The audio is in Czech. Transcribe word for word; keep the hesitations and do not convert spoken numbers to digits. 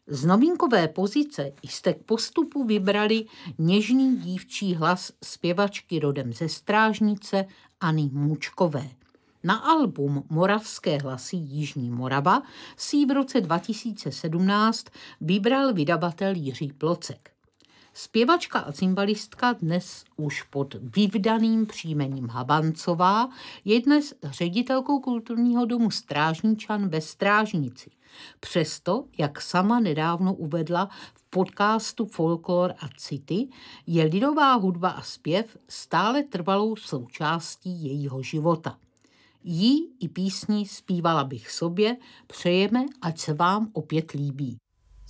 Z novinkové pozice jste k postupu vybrali něžný dívčí hlas zpěvačky rodem ze Strážnice Anny Můčkové. Na album Moravské hlasy Jižní Morava si ji v roce dva tisíce sedmnáct vybral vydavatel Jiří Plocek. Zpěvačka a cymbalistka, dnes už pod vyvdaným příjmením Habancová, je dnes ředitelkou kulturního domu Strážničan ve Strážnici. Přesto, jak sama nedávno uvedla v podcastu Folklor a city, je lidová hudba a zpěv stále trvalou součástí jejího života. Jí i písni Zpívala bych sobě přejeme, ať se vám opět líbí.